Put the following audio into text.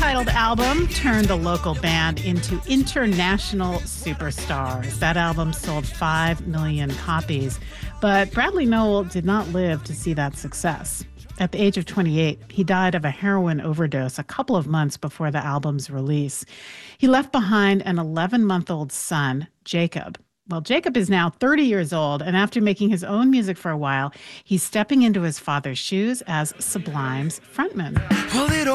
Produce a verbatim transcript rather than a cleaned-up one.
self-titled album turned the local band into international superstars. That album sold five million copies, but Bradley Nowell did not live to see that success. At the age of twenty-eight, he died of a heroin overdose a couple of months before the album's release. He left behind an eleven-month-old son, Jacob. Well, Jacob is now thirty years old, and after making his own music for a while, he's stepping into his father's shoes as Sublime's frontman.